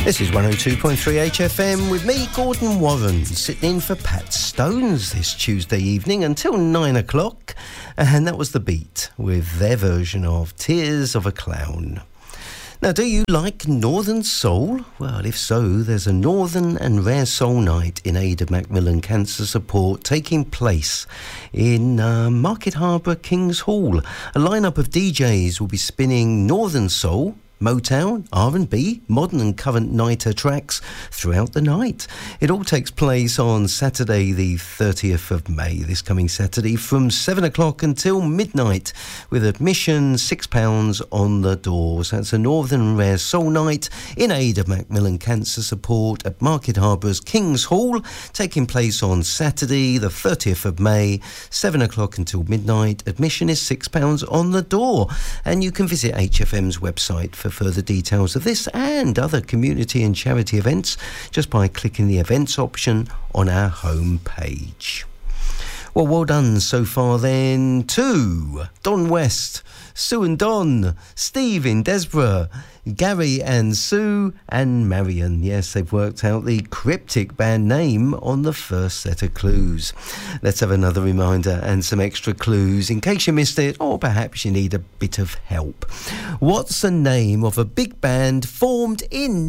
This is 102.3 HFM with me, Gordon Warren, sitting in for Pat Stones this Tuesday evening until 9 o'clock. And that was The Beat with their version of Tears of a Clown. Now, do you like Northern Soul? Well, if so, there's a Northern and Rare Soul Night in aid of Macmillan Cancer Support taking place in Market Harbour King's Hall. A lineup of DJs will be spinning Northern Soul, Motown, R&B, modern and current nighter tracks throughout the night. It all takes place on Saturday the 30th of May, this coming Saturday, from 7 o'clock until midnight, with admission £6 on the door. So that's a Northern Rare Soul Night in aid of Macmillan Cancer Support at Market Harbour's King's Hall, taking place on Saturday the 30th of May, 7 o'clock until midnight. Admission is £6 on the door, and you can visit HFM's website for further details of this and other community and charity events just by clicking the events option on our home page. Well done so far then to Don West, Sue and Don, Steve in Desborough, Gary and Sue and Marion. Yes, they've worked out the cryptic band name on the first set of clues. Let's have another reminder and some extra clues in case you missed it, or perhaps you need a bit of help. What's the name of a big band formed in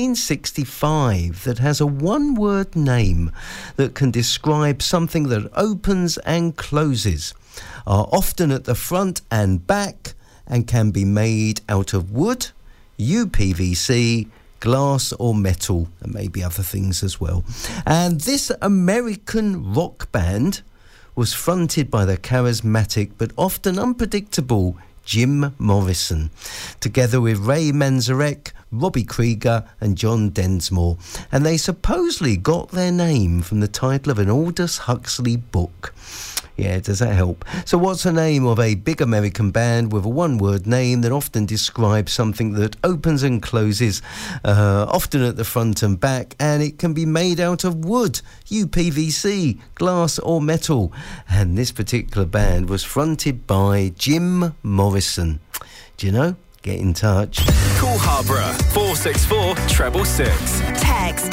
1965 that has a one-word name that can describe something that opens and closes, are often at the front and back, and can be made out of wood, UPVC, glass or metal, and maybe other things as well. And this American rock band was fronted by the charismatic but often unpredictable Jim Morrison, together with Ray Manzarek, Robbie Krieger and John Densmore, and they supposedly got their name from the title of an Aldous Huxley book. Yeah, does that help? So what's the name of a big American band with a one-word name that often describes something that opens and closes, often at the front and back, and it can be made out of wood, UPVC, glass or metal? And this particular band was fronted by Jim Morrison. Do you know? Get in touch. Call Harborough 464 666. Text